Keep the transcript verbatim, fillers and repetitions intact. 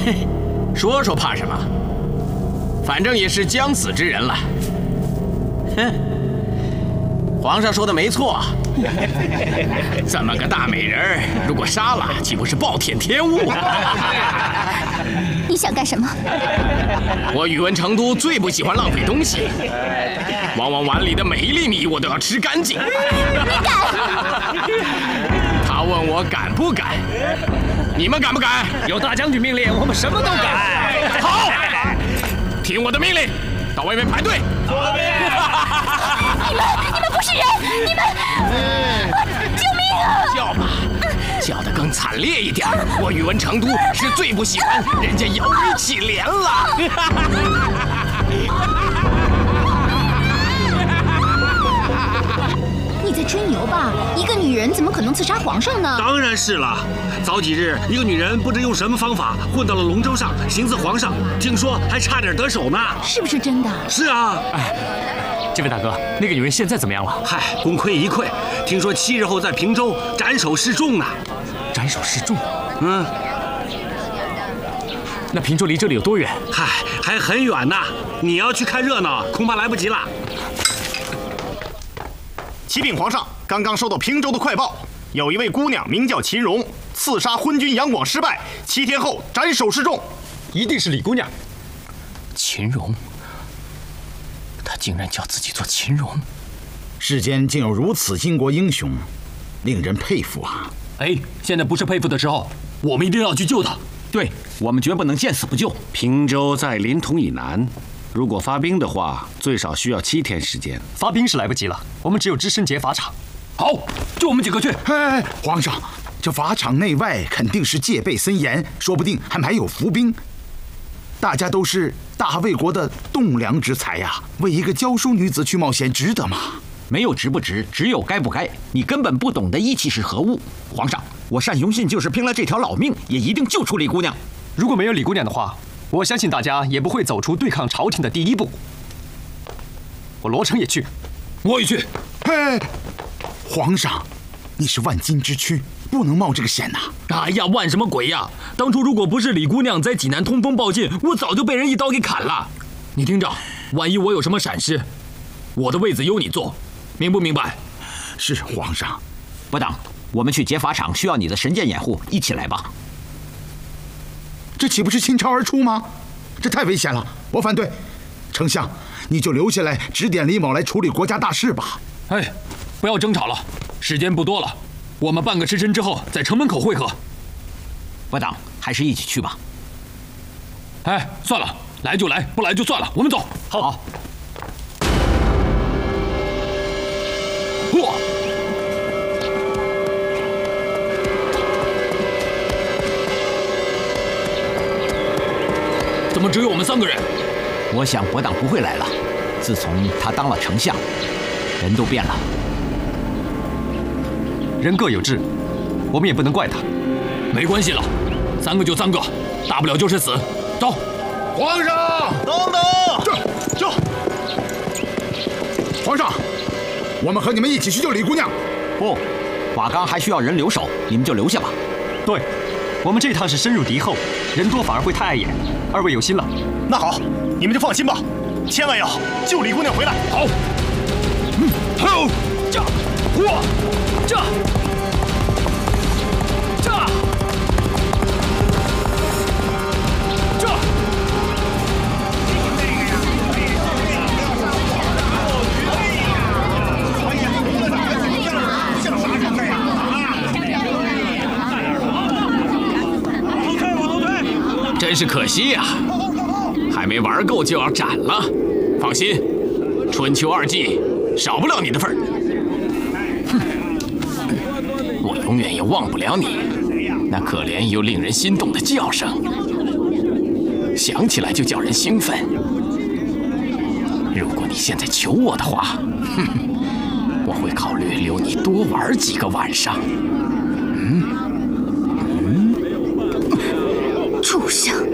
说说怕什么？反正也是将死之人了。哼，皇上说的没错，这么个大美人，如果杀了，岂不是暴殄天物？ 你想干什么？ 我宇文成都最不喜欢浪费东西，往往碗里的每一粒米我都要吃干净。他问我敢不敢？你们敢不敢？ 有大将军命令，我们什么都敢。 好，听我的命令，到外面排队。 你们，你们不是人！你们，啊、救命啊！ 叫吧，叫得更惨烈一点。我宇文成都是最不喜欢人家摇尾乞怜了。 你在吹牛吧？一个女人怎么可能刺杀皇上呢？ 当然是了。早几日，一个女人不知用什么方法混到了龙舟上，行刺皇上，听说还差点得手呢。 是不是真的？ 是啊。 哎，这位大哥，那个女人现在怎么样了？ 嗨，功亏一篑。听说七日后在平州斩首示众呢。 斩首示众？ 嗯。 那平州离这里有多远？ 嗨，还很远呢。你要去看热闹，恐怕来不及了。 启禀皇上，刚刚收到平州的快报，有一位姑娘名叫秦荣，刺杀昏君杨广失败，七天后斩首示众。 一定是李姑娘。 秦荣，她竟然叫自己做秦荣。 世间竟有如此巾帼英雄，令人佩服啊！ 哎，现在不是佩服的时候，我们一定要去救她。 对，我们绝不能见死不救。 平州在临潼以南。如果发兵的话，最少需要七天时间。 发兵是来不及了，我们只有只身劫法场。好，就我们几个去。 哎，皇上，这法场内外肯定是戒备森严，说不定还埋有伏兵。大家都是大魏国的栋梁之才呀，为一个娇淑女子去冒险，值得吗？ 没有值不值，只有该不该。你根本不懂得义气是何物。皇上，我单雄信就是拼了这条老命，也一定救出李姑娘。 如果没有李姑娘的话，我相信大家也不会走出对抗朝廷的第一步。我罗成也去， 我也去。 嘿，皇上，你是万金之躯，不能冒这个险呐！ 哎呀，万什么鬼呀！当初如果不是李姑娘在济南通风报信，我早就被人一刀给砍了。你听着，万一我有什么闪失，我的位子由你坐，明不明白？ 是皇上。 不当，我们去劫法场需要你的神箭掩护，一起来吧。 这岂不是倾巢而出吗？这太危险了，我反对。丞相，你就留下来指点李某来处理国家大事吧。 哎，不要争吵了，时间不多了，我们半个时辰之后在城门口会合。 不当，还是一起去吧。 哎，算了，来就来，不来就算了，我们走。 好。好哇！怎么只有我们三个人？ 我想伯当不会来了。自从他当了丞相，人都变了。 人各有志，我们也不能怪他。没关系了，三个就三个，大不了就是死。走。 皇上， 等等， 这这，皇上，我们和你们一起去救李姑娘。 不，瓦岗还需要人留守，你们就留下吧。 对，我们这趟是深入敌后，人多反而会太碍眼。二位有心了。 那好，你们就放心吧，千万要救李姑娘回来。 好。嗯，好，这，我，这，这，这。 真是可惜呀、啊，还没玩够就要斩了。放心，春秋二季少不了你的份儿。哼，我永远也忘不了你那可怜又令人心动的叫声，想起来就叫人兴奋。如果你现在求我的话，哼，我会考虑留你多玩几个晚上。嗯。 畜生！